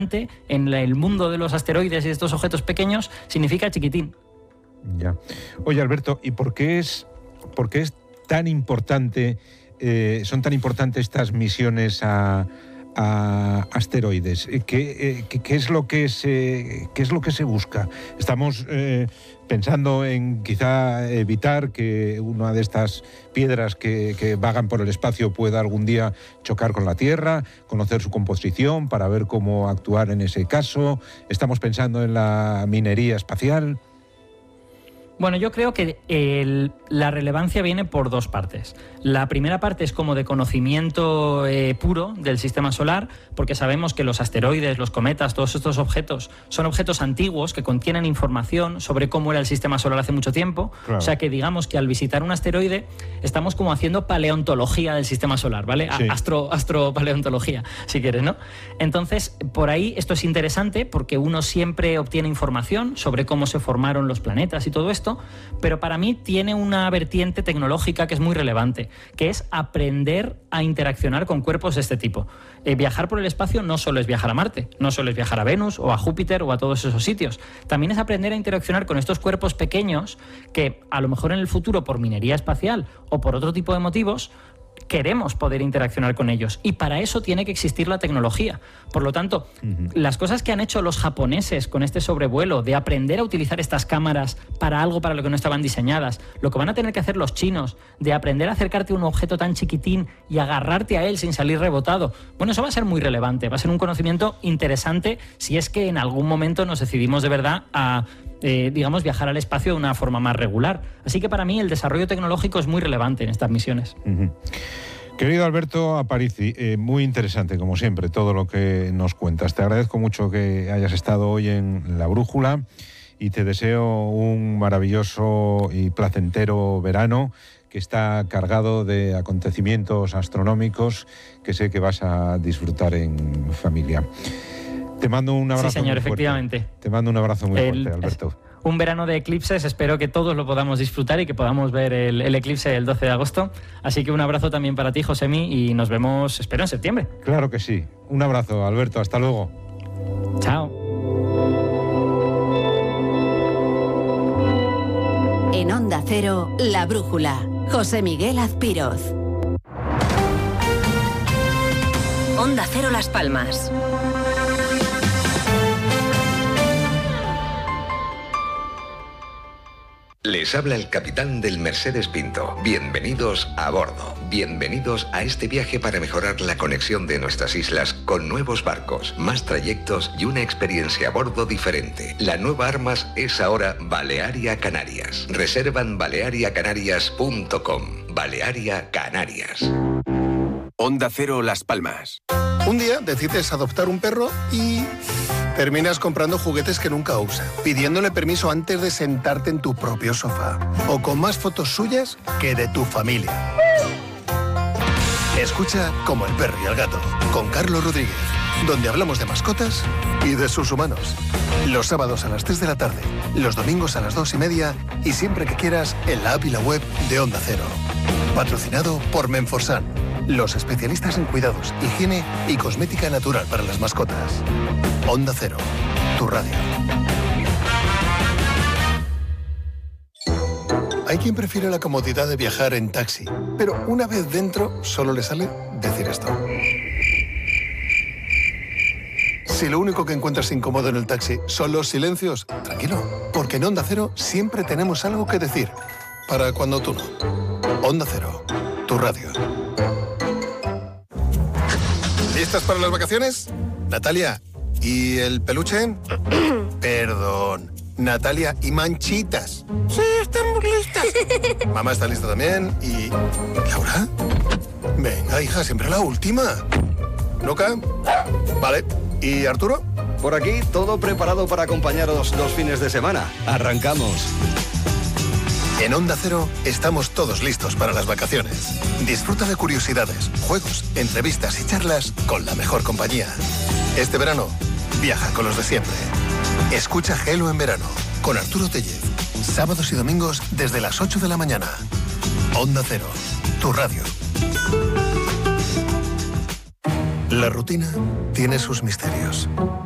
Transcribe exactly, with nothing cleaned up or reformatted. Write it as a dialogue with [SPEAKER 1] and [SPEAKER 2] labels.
[SPEAKER 1] en el mundo de los asteroides y de estos objetos pequeños significa chiquitín.
[SPEAKER 2] Ya. Oye, Alberto, ¿y por qué es, por qué es tan importante, eh, son tan importantes estas misiones a, a asteroides? ¿Qué, eh, qué, qué es lo que se, qué es lo que se busca? Estamos eh, pensando en quizá evitar que una de estas piedras que, que vagan por el espacio pueda algún día chocar con la Tierra, conocer su composición para ver cómo actuar en ese caso. Estamos pensando en la minería espacial.
[SPEAKER 1] Bueno, yo creo que el, la relevancia viene por dos partes. La primera parte es como de conocimiento eh, puro del sistema solar, porque sabemos que los asteroides, los cometas, todos estos objetos son objetos antiguos que contienen información sobre cómo era el sistema solar hace mucho tiempo. Claro. O sea que digamos que al visitar un asteroide estamos como haciendo paleontología del sistema solar, ¿vale? Sí. Astro, astropaleontología, si quieres, ¿no? Entonces, por ahí esto es interesante porque uno siempre obtiene información sobre cómo se formaron los planetas y todo esto, pero para mí tiene una vertiente tecnológica que es muy relevante, que es aprender a interaccionar con cuerpos de este tipo. Eh, viajar por el espacio no solo es viajar a Marte, no solo es viajar a Venus o a Júpiter o a todos esos sitios, también es aprender a interaccionar con estos cuerpos pequeños que a lo mejor en el futuro por minería espacial o por otro tipo de motivos queremos poder interaccionar con ellos, y para eso tiene que existir la tecnología. Por lo tanto, uh-huh. las cosas que han hecho los japoneses con este sobrevuelo de aprender a utilizar estas cámaras para algo para lo que no estaban diseñadas, lo que van a tener que hacer los chinos de aprender a acercarte a un objeto tan chiquitín y agarrarte a él sin salir rebotado, bueno, eso va a ser muy relevante, va a ser un conocimiento interesante si es que en algún momento nos decidimos de verdad a Eh, digamos, viajar al espacio de una forma más regular. Así que para mí el desarrollo tecnológico es muy relevante en estas misiones.
[SPEAKER 2] Uh-huh. Querido Alberto Aparici, eh, muy interesante, como siempre, todo lo que nos cuentas. Te agradezco mucho que hayas estado hoy en La Brújula y te deseo un maravilloso y placentero verano que está cargado de acontecimientos astronómicos que sé que vas a disfrutar en familia. Te mando un abrazo.
[SPEAKER 1] Sí, señor,
[SPEAKER 2] muy fuerte.
[SPEAKER 1] efectivamente.
[SPEAKER 2] Te mando un abrazo muy
[SPEAKER 1] el,
[SPEAKER 2] fuerte, Alberto.
[SPEAKER 1] Un verano de eclipses, espero que todos lo podamos disfrutar y que podamos ver el, el eclipse el doce de agosto. Así que un abrazo también para ti, Josemi, y nos vemos, espero, en septiembre.
[SPEAKER 2] Claro que sí. Un abrazo, Alberto. Hasta luego.
[SPEAKER 1] Chao.
[SPEAKER 3] En Onda Cero, La Brújula. José Miguel Azpiroz. Onda Cero Las Palmas.
[SPEAKER 4] Les habla el capitán del Mercedes Pinto. Bienvenidos a bordo. Bienvenidos a este viaje para mejorar la conexión de nuestras islas con nuevos barcos, más trayectos y una experiencia a bordo diferente. La nueva Armas es ahora Balearia Canarias. Reserva en balearia canarias punto com. Balearia Canarias.
[SPEAKER 5] Onda Cero Las Palmas.
[SPEAKER 6] Un día decides adoptar un perro y terminas comprando juguetes que nunca usa, pidiéndole permiso antes de sentarte en tu propio sofá, o con más fotos suyas que de tu familia. Escucha Como el perro y el gato, con Carlos Rodríguez, donde hablamos de mascotas y de sus humanos. Los sábados a las tres de la tarde, los domingos a las dos y media y siempre que quieras en la app y la web de Onda Cero. Patrocinado por Menforsan, los especialistas en cuidados, higiene y cosmética natural para las mascotas. Onda Cero, tu radio. Hay quien prefiere la comodidad de viajar en taxi, pero una vez dentro solo le sale decir esto. Si lo único que encuentras incómodo en el taxi son los silencios, tranquilo, porque en Onda Cero siempre tenemos algo que decir, para cuando tú no. Onda Cero, tu radio. ¿Listas para las vacaciones? Natalia, ¿y el peluche? Perdón, Natalia, ¿y Manchitas? Sí, estamos listas. Mamá está lista también, ¿y Laura? Venga, hija, siempre la última. ¿Nuca? Vale. ¿Y Arturo?
[SPEAKER 7] Por aquí, todo preparado para acompañaros los fines de semana. ¡Arrancamos!
[SPEAKER 6] En Onda Cero estamos todos listos para las vacaciones. Disfruta de curiosidades, juegos, entrevistas y charlas con la mejor compañía. Este verano, viaja con los de siempre. Escucha Gelo en verano, con Arturo Tellez. Sábados y domingos desde las ocho de la mañana. Onda Cero, tu radio. La rutina tiene sus misterios.